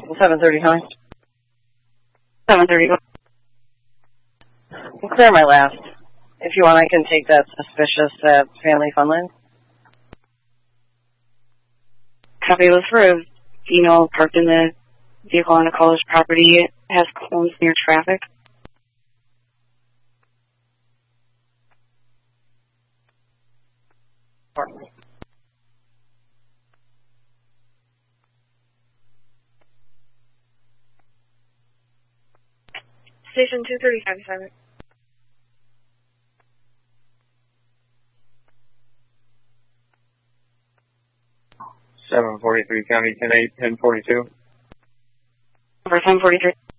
7:30, huh? 7:30. I'll clear my last. If you want, I can take that suspicious at Family Funland. Copy was for a female parked in the vehicle on a college property. It has cones near traffic. Station 235, assignment. County 10-8, 1042. Over 1043.